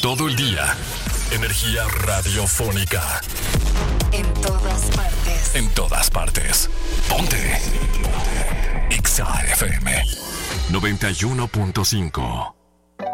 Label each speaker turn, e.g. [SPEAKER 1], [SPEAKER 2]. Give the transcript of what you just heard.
[SPEAKER 1] todo el día. Energía radiofónica.
[SPEAKER 2] En todas partes.
[SPEAKER 1] En todas partes. Ponte. Exa FM 91.5.